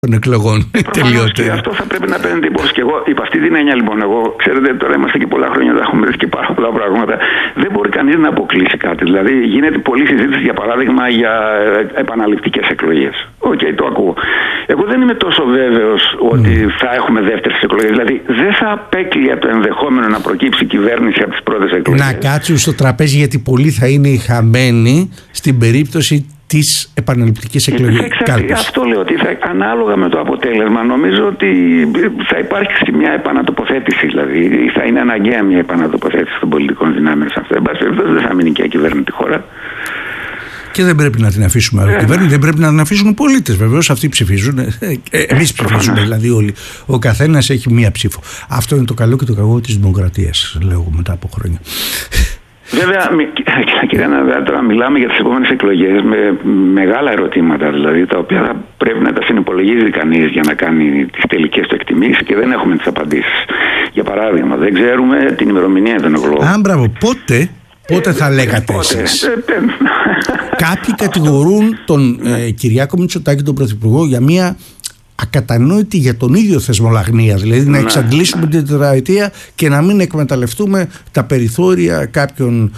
των εκλογών. Και αυτό θα πρέπει να παίρνετε υπόψη. Και εγώ υπ' αυτή την έννοια, λοιπόν, εγώ, ξέρετε, τώρα είμαστε και πολλά χρόνια, θα έχουμε δει και πάρα πολλά πράγματα. Δεν μπορεί κανείς να αποκλείσει κάτι. Δηλαδή, γίνεται πολλή συζήτηση, για παράδειγμα, για επαναληπτικές εκλογές. Οκ, το ακούω. Εγώ δεν είμαι τόσο βέβαιος ότι θα έχουμε δεύτερες εκλογές. Δηλαδή, δεν θα απέκλεια το ενδεχόμενο να προκύψει κυβέρνηση από τις πρώτες εκλογές. Να κάτσουν στο τραπέζι, γιατί πολλοί θα είναι οι χαμένοι στην περίπτωση της επαναληπτικής εκλογής. Αυτό λέω, ότι ανάλογα με το αποτέλεσμα νομίζω ότι θα υπάρξει μια επανατοποθέτηση, δηλαδή θα είναι αναγκαία μια επανατοποθέτηση των πολιτικών δυνάμεων σε αυτό. Εν πάση περιπτώσει, δεν θα μείνει και η κυβέρνηση χώρα. Και δεν πρέπει να την αφήσουμε κυβέρνηση, δεν πρέπει να την αφήσουν οι πολίτες. Βεβαίως αυτοί ψηφίζουν. Εμείς ψηφίζουμε, δηλαδή όλοι. Ο καθένας έχει μία ψήφο. Αυτό είναι το καλό και το κακό της δημοκρατίας, λέω μετά από χρόνια. Βέβαια, κύριε Ναδά, τώρα μιλάμε για τις επόμενες εκλογές με μεγάλα ερωτήματα, δηλαδή τα οποία θα πρέπει να τα συνυπολογίζει κανείς για να κάνει τις τελικές του εκτιμήσεις και δεν έχουμε τις απαντήσεις. Για παράδειγμα, δεν ξέρουμε την ημερομηνία των εκλογών. Μπράβο, πότε θα λέγατε εσείς? Κάποιοι κατηγορούν τον Κυριάκο Μητσοτάκη, τον Πρωθυπουργό, για μια ακατανόητη για τον ίδιο θεσμολαγνία, δηλαδή να εξαντλήσουμε την τετραετία και να μην εκμεταλλευτούμε τα περιθώρια κάποιων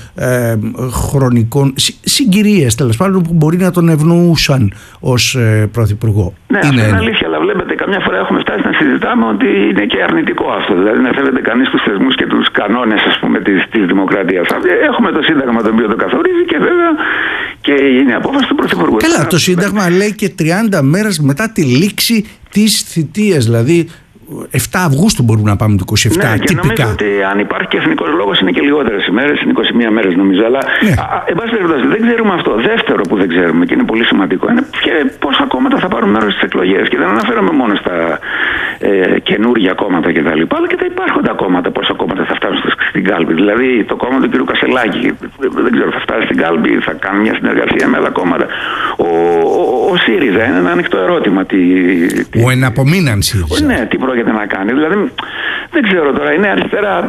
χρονικών συγκυρίες, τέλος πάντων, που μπορεί να τον ευνοούσαν ως Πρωθυπουργό. Ναι, αυτό είναι αλήθεια, αλλά βλέπετε, καμιά φορά έχουμε φτάσει να συζητάμε ότι είναι και αρνητικό αυτό. Δηλαδή να σέβεται κανείς τους θεσμούς και τους κανόνες, ας πούμε, της δημοκρατίας. Έχουμε το Σύνταγμα το οποίο το καθορίζει και βέβαια και είναι απόφαση του Πρωθυπουργού. Καλά, το Σύνταγμα λέει και 30 μέρες μετά τη λήξη της θητείας, δηλαδή 7 Αυγούστου μπορούμε να πάμε το 27, ναι, και νομίζω ότι αν υπάρχει και εθνικός λόγος είναι και λιγότερες ημέρες, είναι 21 μέρες νομίζω, αλλά εν πάση περιπτώσει δεν ξέρουμε αυτό. Δεύτερο που δεν ξέρουμε και είναι πολύ σημαντικό είναι πόσα κόμματα θα πάρουν μέρος στις εκλογές, και δεν αναφέρομαι μόνο στα καινούργια κόμματα κτλ, αλλά και τα υπάρχοντα κόμματα, πόσα κόμματα θα φτάσουν στην κάλπη. Δηλαδή το κόμμα του κ. Κασελάκη, δεν ξέρω, θα φτάσει στην κάλπη, θα κάνει μια συνεργασία με άλλα κόμματα. Ο ΣΥΡΙΖΑ είναι ένα ανοιχτό ερώτημα. Ο εναπομείναν ΣΥΡΙΖΑ. Ναι, τι πρόκειται να κάνει. Δηλαδή, δεν ξέρω τώρα, είναι αριστερά.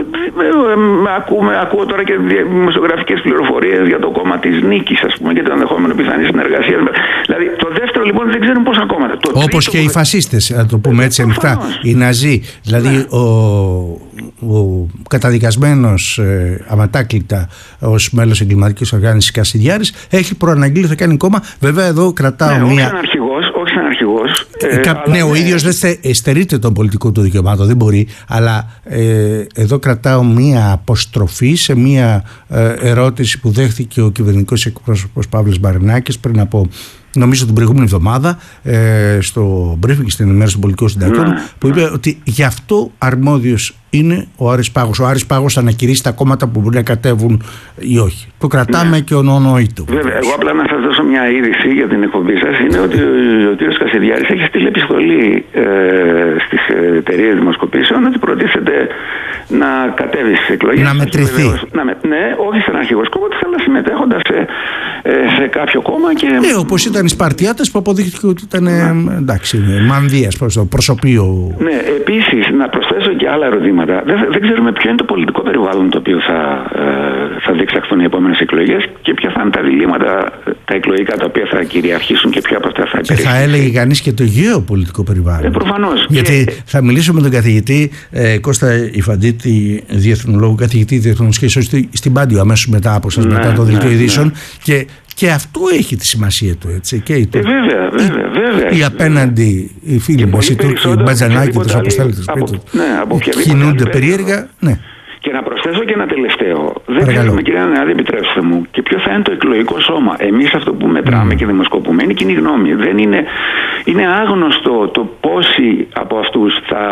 Ακούω τώρα και δημοσιογραφικές πληροφορίες για το κόμμα της Νίκης, ας πούμε, και το ενδεχόμενο πιθανή συνεργασία. Δηλαδή, το δεύτερο λοιπόν δεν ξέρουν πόσα κόμματα. Όπως και οι φασίστες, να το πούμε έτσι ανοιχτά, οι Ναζί. Δηλαδή, ο καταδικασμένος αματάκλητα ως μέλος εγκληματικής οργάνωσης Κασιδιάρης έχει προαναγγείλει ότι θα κάνει κόμμα. Βέβαια, εδώ κρατάω όχι σαν αρχηγός. Ναι, ο ίδιος δεν στερείται των πολιτικών του δικαιωμάτων, δεν μπορεί, αλλά εδώ κρατάω μία αποστροφή σε μία ερώτηση που δέχθηκε ο κυβερνητικός εκπρόσωπος Παύλος Μπαρινάκης πριν από, νομίζω, την προηγούμενη εβδομάδα στο briefing στην ενημέρωση των πολιτικών συντακτών, που είπε ότι γι' αυτό αρμόδιος είναι ο Άρης Πάγος. Ο Άρης Πάγος θα ανακηρύσει τα κόμματα που μπορεί να κατέβουν ή όχι. Το κρατάμε και ονονοήτο. Βέβαια, εγώ απλά να σας δώσω μια είδηση για την εκπομπή σας. Είναι ότι ο κ. Κασιδιάρης έχει στείλει επιστολή στις εταιρείες δημοσκοπήσεων ότι προτίθεται να κατέβει στις εκλογές. Να μετρηθεί. Ναι, όχι σαν αρχηγός κόμματος, αλλά συμμετέχοντας σε κάποιο κόμμα. Ναι, όπως ήταν οι Σπαρτιάτες που αποδείχθηκε ότι ήταν εντάξει, μανδύας προς το προσωπείο. Ναι, επίσης να προσθέσω και άλλα ερωτήματα. Δεν ξέρουμε ποιο είναι το πολιτικό περιβάλλον το οποίο θα διεξαχθούν οι επόμενες εκλογές και ποια θα είναι τα διλήμματα τα εκλογικά τα οποία θα κυριαρχήσουν και ποια από αυτά θα υπηρεσίσουν. Και θα έλεγε κανείς και το γεωπολιτικό περιβάλλον. Προφανώς. Γιατί θα μιλήσω με τον καθηγητή Κώστα Ιφαντίτη, διεθνολόγο, καθηγητή διεθνών σχέσεων στην Πάντιο αμέσως μετά από σας, μετά το δελτίο ειδήσεων. Και αυτό έχει τη σημασία του, έτσι. Βέβαια. Οι απέναντι, οι φίλοι μας, οι Τούρκοι, οι Μπατζανάκοι, τους αποστέλλοντες, κινούνται περίεργα. Ναι. Και να προσθέσω και ένα τελευταίο. Δεν ξέρουμε, κύριε Νεάδη, επιτρέψτε μου, και ποιο θα είναι το εκλογικό σώμα. Εμείς αυτό που μετράμε και δημοσκοπούμε είναι κοινή γνώμη. Δεν είναι άγνωστο το πόσοι από αυτούς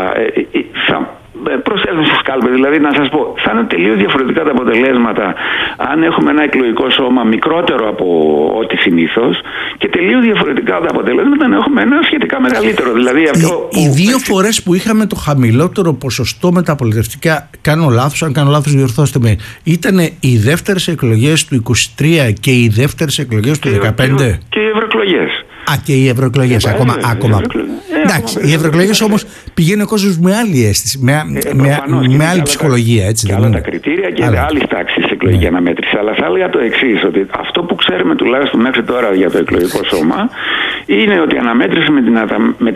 θα προσέλθουν στις κάλπες. Δηλαδή, να σας πω, θα είναι τελείως διαφορετικά τα αποτελέσματα αν έχουμε ένα εκλογικό σώμα μικρότερο από ό,τι συνήθως, και τελείως διαφορετικά τα αποτελέσματα αν έχουμε ένα σχετικά μεγαλύτερο. Δηλαδή, οι δύο φορές που είχαμε το χαμηλότερο ποσοστό με τα πολιτευτικά, αν κάνω λάθος διορθώστε με, ήταν οι δεύτερες εκλογές του 23 και οι δεύτερες εκλογές του 15. Και οι ευρωεκλογές. Και οι ευρωεκλογές ακόμα. Εντάξει, οι ευρωεκλογές όμως πηγαίνει ο κόσμος με άλλη αίσθηση, με άλλη ψυχολογία. Έτσι, και άλλα τα κριτήρια και άλλη τάξη εκλογική αναμέτρηση. Αλλά θα έλεγα το εξής, ότι αυτό που ξέρουμε τουλάχιστον μέχρι τώρα για το εκλογικό σώμα είναι ότι η αναμέτρηση με